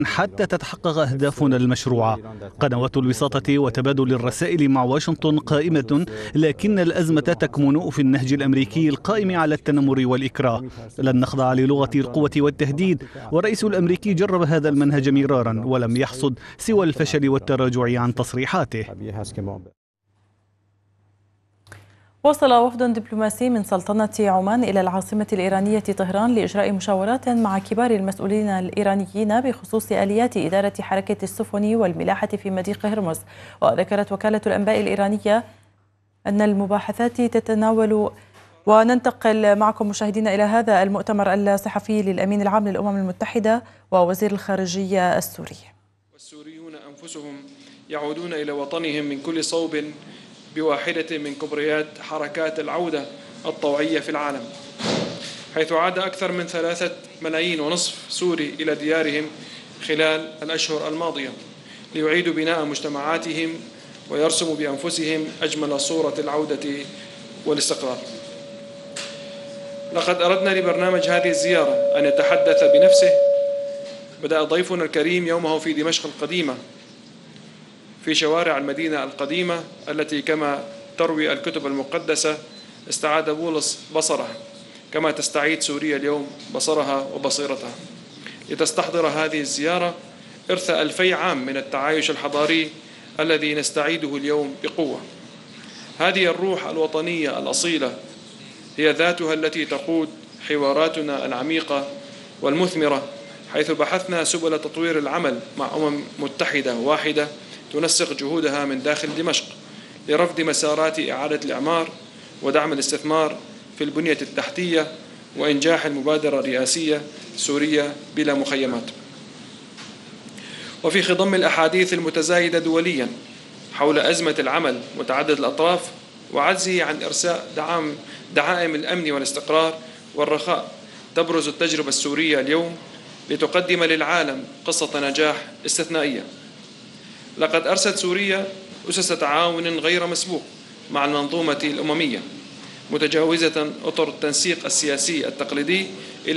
حتى تتحقق أهدافنا المشروعة. قنوات الوساطة وتبادل الرسائل مع واشنطن قائمة، لكن الأزمة تكمن في النهج الأمريكي القائم على التنمر والإكراه. لن نخضع للغة القوة والتهديد، والرئيس الأمريكي جرب هذا المنهج مرارا ولم يحصد سوى الفشل والتراجع عن تصريحاته. وصل وفد دبلوماسي من سلطنة عمان إلى العاصمة الإيرانية طهران لإجراء مشاورات مع كبار المسؤولين الإيرانيين بخصوص آليات إدارة حركة السفن والملاحة في مضيق هرمز. وذكرت وكالة الأنباء الإيرانية أن المباحثات تتناول. وننتقل معكم مشاهدينا إلى هذا المؤتمر الصحفي للأمين العام للأمم المتحدة ووزير الخارجية السوري. والسوريون أنفسهم يعودون إلى وطنهم من كل صوب بواحدة من كبريات حركات العودة الطوعية في العالم، حيث عاد أكثر من 3.5 ملايين سوري إلى ديارهم خلال الأشهر الماضية ليعيدوا بناء مجتمعاتهم ويرسموا بأنفسهم أجمل صورة العودة والاستقرار. لقد أردنا لبرنامج هذه الزيارة أن يتحدث بنفسه. بدأ ضيفنا الكريم يومه في دمشق القديمة، في شوارع المدينة القديمة التي كما تروي الكتب المقدسة استعاد بولس بصره، كما تستعيد سوريا اليوم بصرها وبصيرتها، لتستحضر هذه الزيارة إرث 2000 عام من التعايش الحضاري الذي نستعيده اليوم بقوة. هذه الروح الوطنية الأصيلة هي ذاتها التي تقود حواراتنا العميقة والمثمرة، حيث بحثنا سبل تطوير العمل مع متحدة واحدة تنسق جهودها من داخل دمشق لرفض مسارات إعادة الإعمار ودعم الاستثمار في البنية التحتية وإنجاح المبادرة الرئاسية سورية بلا مخيمات. وفي خضم الأحاديث المتزايدة دوليا حول أزمة العمل متعدد الأطراف وعجزه عن إرساء دعائم الأمن والاستقرار والرخاء، تبرز التجربة السورية اليوم لتقدم للعالم قصة نجاح استثنائية. لقد أرست سوريا أسس تعاون غير مسبوق مع المنظومة الأممية، متجاوزة أطر التنسيق السياسي التقليدي